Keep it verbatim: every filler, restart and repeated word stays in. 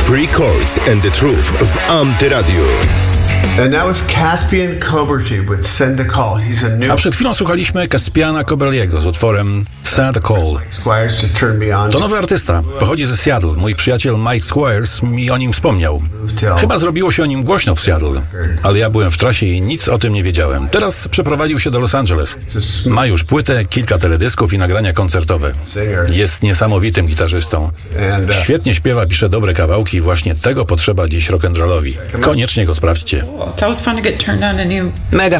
Free Chords and the Truth w Antyradiu. And that was Caspian Coberty with Send a Call. He's a new... A przed chwilą słuchaliśmy Caspiana Cobertiego z utworem Send a Call. Squires to turn me on. To nowy artysta, pochodzi ze Seattle. Mój przyjaciel Mike Squires mi o nim wspomniał. Chyba zrobiło się o nim głośno w Seattle, ale ja byłem w trasie i nic o tym nie wiedziałem. Teraz przeprowadził się do Los Angeles. Ma już płytę, kilka teledysków i nagrania koncertowe. Jest niesamowitym gitarzystą. Świetnie śpiewa, pisze dobre kawałki i właśnie tego potrzeba dziś rock'n'rollowi. Koniecznie go sprawdźcie. It's always fun to get turned on to new Mega